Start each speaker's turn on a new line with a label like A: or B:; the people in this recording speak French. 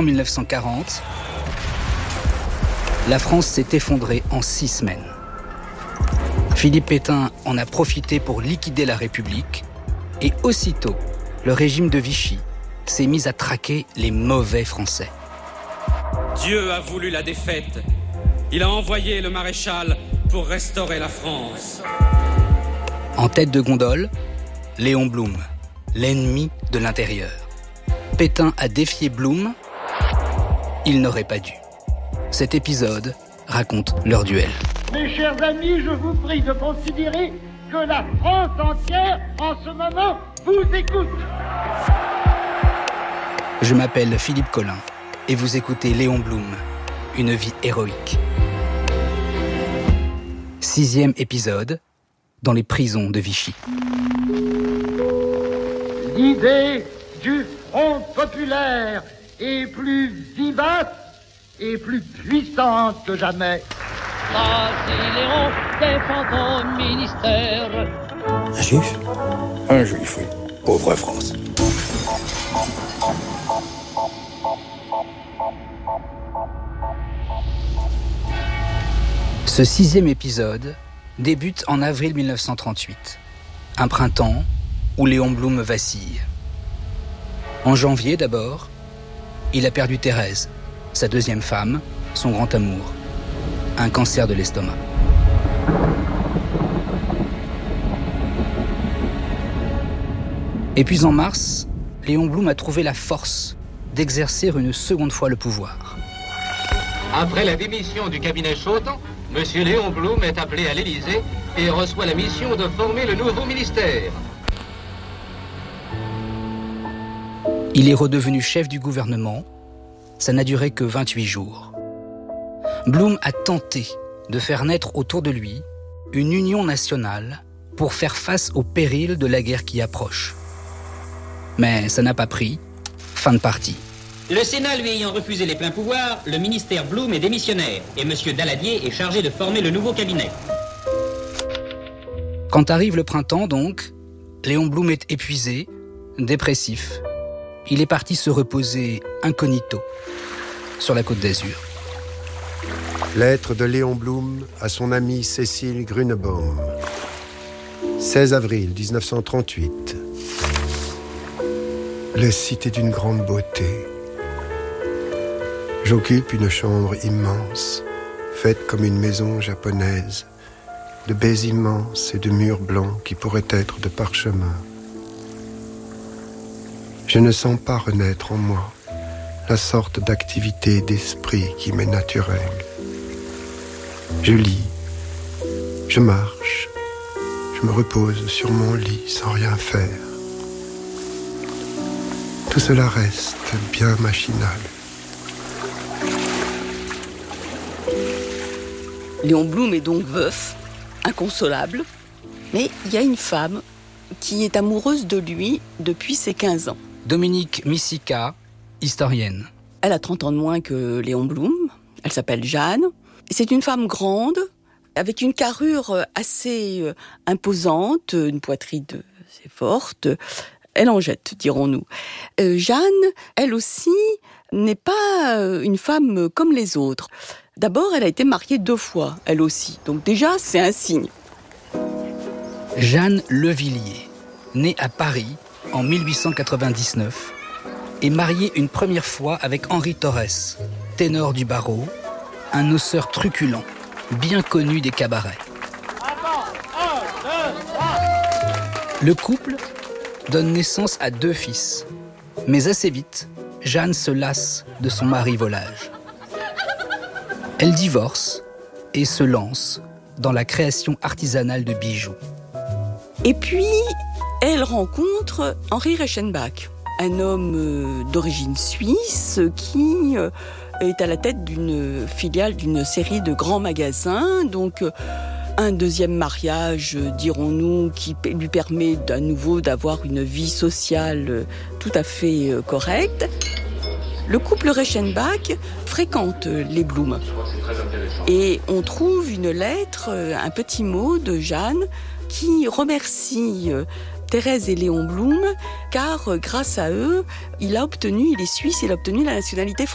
A: 1940, la France s'est effondrée en 6 semaines. Philippe Pétain en a profité pour liquider la République et aussitôt, le régime de Vichy s'est mis à traquer les mauvais Français.
B: Dieu a voulu la défaite. Il a envoyé le maréchal pour restaurer la France.
A: En tête de gondole, Léon Blum, l'ennemi de l'intérieur. Pétain a défié Blum. Il n'aurait pas dû. Cet épisode raconte leur duel.
C: Mes chers amis, je vous prie de considérer que la France entière, en ce moment, vous écoute.
A: Je m'appelle Philippe Collin et vous écoutez Léon Blum, une vie héroïque. 6e épisode, dans les prisons de Vichy.
C: L'idée du Front populaire est plus vivace et plus puissante que jamais.
D: Léon, défendons le ministère.
E: Un juif ? Un juif, oui. Pauvre France.
A: Ce 6e épisode débute en avril 1938. Un printemps où Léon Blum vacille. En janvier d'abord, il a perdu Thérèse, sa 2e femme, son grand amour. Un cancer de l'estomac. Et puis en mars, Léon Blum a trouvé la force d'exercer une seconde fois le pouvoir.
F: Après la démission du cabinet Chautemps, M. Léon Blum est appelé à l'Élysée et reçoit la mission de former le nouveau ministère.
A: Il est redevenu chef du gouvernement. Ça n'a duré que 28 jours. Blum a tenté de faire naître autour de lui une union nationale pour faire face au péril de la guerre qui approche. Mais ça n'a pas pris. Fin de partie.
G: Le Sénat lui ayant refusé les pleins pouvoirs, le ministère Blum est démissionnaire et M. Daladier est chargé de former le nouveau cabinet.
A: Quand arrive le printemps donc, Léon Blum est épuisé, dépressif. Il est parti se reposer incognito sur la Côte d'Azur.
H: Lettre de Léon Blum à son amie Cécile Grunebaum. 16 avril 1938. Le site est d'une grande beauté. J'occupe une chambre immense, faite comme une maison japonaise, de baies immenses et de murs blancs qui pourraient être de parchemin. Je ne sens pas renaître en moi la sorte d'activité d'esprit qui m'est naturelle. Je lis, je marche, je me repose sur mon lit sans rien faire. Tout cela reste bien machinal.
I: Léon Blum est donc veuf, inconsolable, mais il y a une femme qui est amoureuse de lui depuis ses 15 ans.
A: Dominique Missika, historienne.
I: Elle a 30 ans de moins que Léon Blum, elle s'appelle Jeanne. C'est une femme grande, avec une carrure assez imposante, une poitrine assez forte. Elle en jette, dirons-nous. Jeanne, elle aussi, n'est pas une femme comme les autres. D'abord, elle a été mariée 2 fois, elle aussi. Donc déjà, c'est un signe.
A: Jeanne Levilliers, née à Paris en 1899, est mariée une première fois avec Henri Torres, ténor du barreau, un osseur truculent, bien connu des cabarets. Le couple donne naissance à 2 fils. Mais assez vite, Jeanne se lasse de son mari volage. Elle divorce et se lance dans la création artisanale de bijoux.
I: Et puis, elle rencontre Henri Reichenbach, un homme d'origine suisse qui est à la tête d'une filiale d'une série de grands magasins. Donc, un deuxième mariage, dirons-nous, qui lui permet à nouveau d'avoir une vie sociale tout à fait correcte. Le couple Reichenbach fréquente les Blum. Et on trouve une lettre, un petit mot de Jeanne qui remercie Thérèse et Léon Blum, car grâce à eux, il est suisse, il a obtenu la nationalité française.